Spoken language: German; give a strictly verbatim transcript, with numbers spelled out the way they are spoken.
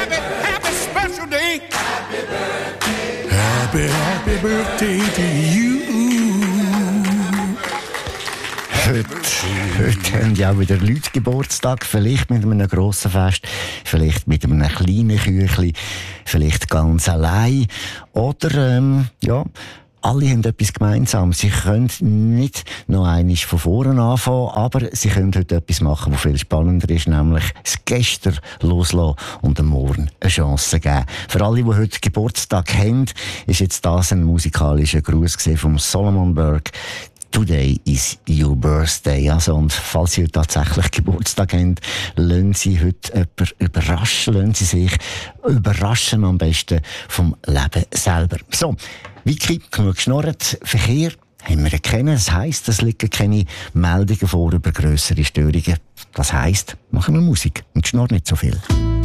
happy, happy special day. Happy, happy birthday to you. Heute, heute haben ja auch wieder Leute Geburtstag, vielleicht mit einem grossen Fest, vielleicht mit einem kleinen Küchli, vielleicht ganz allein. Oder, ähm, ja, alle haben etwas gemeinsam. Sie können nicht noch einmal von vorne anfangen, aber sie können heute etwas machen, was viel spannender ist, nämlich das Gestern loslassen und dem Morgen eine Chance geben. Für alle, die heute Geburtstag haben, ist jetzt das ein musikalischer Gruß vom Solomon Burke. Today is your birthday. Also, und falls Sie heute tatsächlich Geburtstag haben, lassen Sie heute jemanden überraschen, lassen Sie sich überraschen, am besten vom Leben selber. So, Vicky, genug geschnorrt. Verkehr haben wir erkennen. Das heisst, es liegen keine Meldungen vor über grössere Störungen. Das heisst, machen wir Musik und schnurrt nicht so viel.